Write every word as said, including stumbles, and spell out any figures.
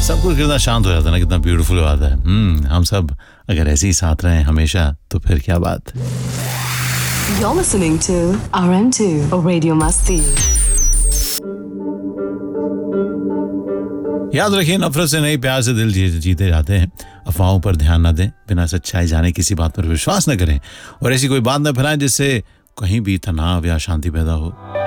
सब कुछ कितना शांत हो जाता है ना, कितना ब्यूटीफुल बात है। हम्म हम सब अगर ऐसे ही साथ रहें हमेशा तो फिर क्या बात। You're listening to R M two Radio Masti. याद रखिए, नफरत से नहीं प्यार से दिल जी, जीते जाते हैं। अफवाहों पर ध्यान न दें, बिना सच्चाई जाने किसी बात पर विश्वास न करें और ऐसी कोई बात न फैलाएं जिससे कहीं भी तनाव या शांति पैदा हो।